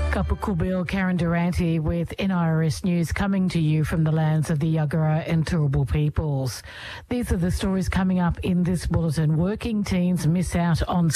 Kapukubil, Karen Durante with NIRS News coming to you from the lands of the Yagara and Turrbal peoples. These are the stories coming up in this bulletin. Working teens miss out on